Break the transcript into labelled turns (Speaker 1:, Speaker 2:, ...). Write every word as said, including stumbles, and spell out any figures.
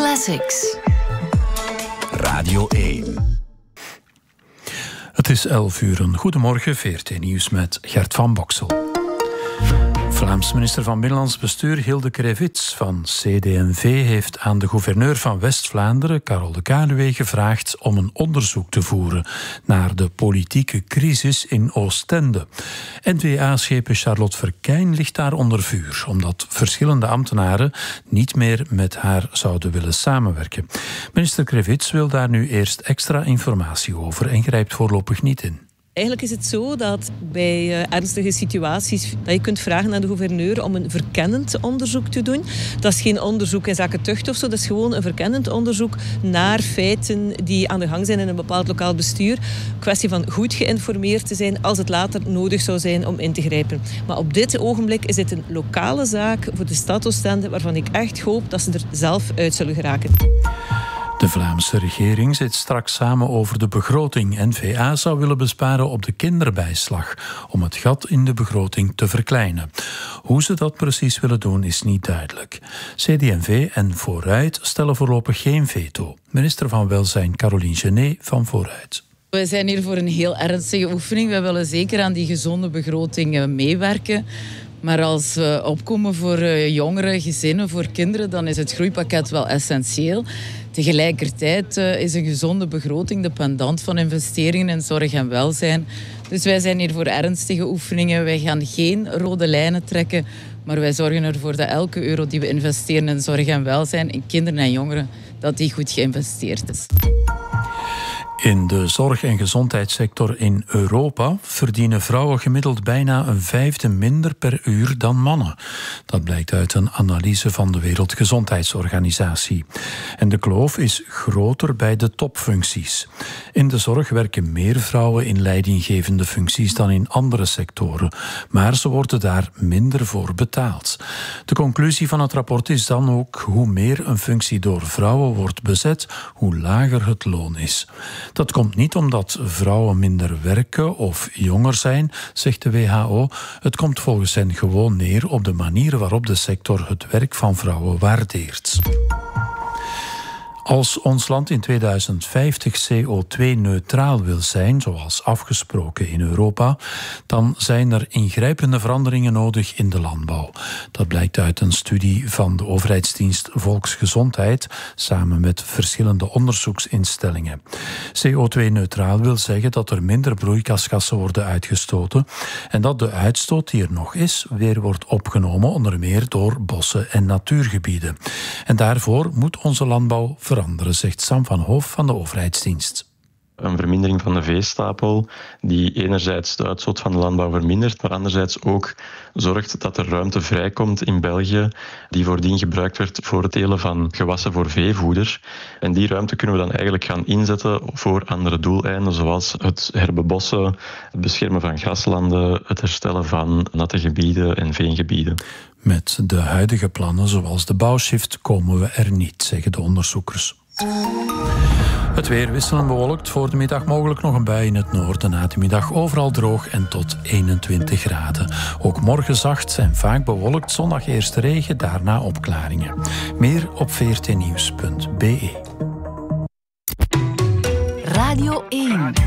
Speaker 1: Classics.
Speaker 2: Radio één. Het is elf uur. Een goedemorgen, V R T Nieuws met Gert van Boksel. Vlaams minister van Binnenlands Bestuur Hilde Krevits van C D en V heeft aan de gouverneur van West-Vlaanderen, Carol de Caluwe, gevraagd om een onderzoek te voeren naar de politieke crisis in Oostende. N V A-schepen Charlotte Verkijn ligt daar onder vuur, omdat verschillende ambtenaren niet meer met haar zouden willen samenwerken. Minister Krevits wil daar nu eerst extra informatie over en grijpt voorlopig niet in.
Speaker 3: Eigenlijk is het zo dat bij uh, ernstige situaties dat je kunt vragen aan de gouverneur om een verkennend onderzoek te doen. Dat is geen onderzoek in zaken tucht of zo, dat is gewoon een verkennend onderzoek naar feiten die aan de gang zijn in een bepaald lokaal bestuur. Een kwestie van goed geïnformeerd te zijn als het later nodig zou zijn om in te grijpen. Maar op dit ogenblik is dit een lokale zaak voor de stad Oostende waarvan ik echt hoop dat ze er zelf uit zullen geraken.
Speaker 2: De Vlaamse regering zit straks samen over de begroting. N V A zou willen besparen op de kinderbijslag om het gat in de begroting te verkleinen. Hoe ze dat precies willen doen is niet duidelijk. C D en V en Vooruit stellen voorlopig geen veto. Minister van Welzijn Caroline Genet van Vooruit.
Speaker 4: We zijn hier voor een heel ernstige oefening. We willen zeker aan die gezonde begroting meewerken. Maar als we opkomen voor jongeren, gezinnen, voor kinderen, dan is het groeipakket wel essentieel. Tegelijkertijd is een gezonde begroting de pendant van investeringen in zorg en welzijn. Dus wij zijn hier voor ernstige oefeningen. Wij gaan geen rode lijnen trekken, maar wij zorgen ervoor dat elke euro die we investeren in zorg en welzijn, in kinderen en jongeren, dat die goed geïnvesteerd is.
Speaker 2: In de zorg- en gezondheidssector in Europa verdienen vrouwen gemiddeld bijna een vijfde minder per uur dan mannen. Dat blijkt uit een analyse van de Wereldgezondheidsorganisatie. En de kloof is groter bij de topfuncties. In de zorg werken meer vrouwen in leidinggevende functies dan in andere sectoren, maar ze worden daar minder voor betaald. De conclusie van het rapport is dan ook hoe meer een functie door vrouwen wordt bezet, hoe lager het loon is. Dat komt niet omdat vrouwen minder werken of jonger zijn, zegt de W H O. Het komt volgens hen gewoon neer op de manier waarop de sector het werk van vrouwen waardeert. Als ons land in tweeduizend vijftig C O twee neutraal wil zijn, zoals afgesproken in Europa, dan zijn er ingrijpende veranderingen nodig in de landbouw. Dat blijkt uit een studie van de overheidsdienst Volksgezondheid samen met verschillende onderzoeksinstellingen. C O twee neutraal wil zeggen dat er minder broeikasgassen worden uitgestoten en dat de uitstoot die er nog is weer wordt opgenomen, onder meer door bossen en natuurgebieden. En daarvoor moet onze landbouw veranderen. veranderen, zegt Sam van Hoof van de overheidsdienst.
Speaker 5: Een vermindering van de veestapel die enerzijds de uitstoot van de landbouw vermindert, maar anderzijds ook zorgt dat er ruimte vrijkomt in België die voordien gebruikt werd voor het telen van gewassen voor veevoeder. En die ruimte kunnen we dan eigenlijk gaan inzetten voor andere doeleinden, zoals het herbebossen, het beschermen van graslanden, het herstellen van natte gebieden en veengebieden.
Speaker 2: Met de huidige plannen, zoals de bouwshift, komen we er niet, zeggen de onderzoekers. Het weer wisselend bewolkt, voor de middag mogelijk nog een bui in het noorden. Na de middag overal droog en tot eenentwintig graden. Ook morgen zacht en vaak bewolkt, zondag eerst regen, daarna opklaringen. Meer op v r t nieuws punt b e.
Speaker 1: Radio één.